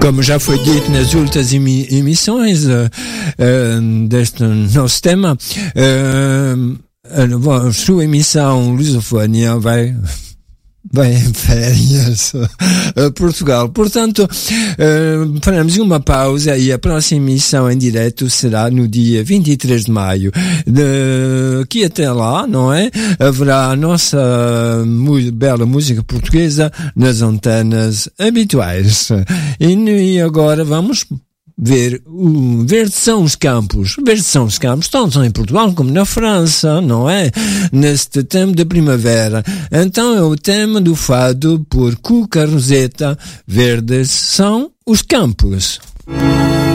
Como já foi dito nas últimas emissões deste nosso tema, a sua emissão Lusofónia vai em férias a Portugal. Portanto, faremos uma pausa e a próxima emissão em direto será no dia 23 de maio. Aqui até lá, não é? Haverá a nossa bela música portuguesa nas antenas habituais. E agora vamos ver Verde são os campos. Verde são os campos, tanto em Portugal como na França, não é? Neste tempo de primavera. Então é o tema do fado por Cuca Roseta. Verdes são os campos.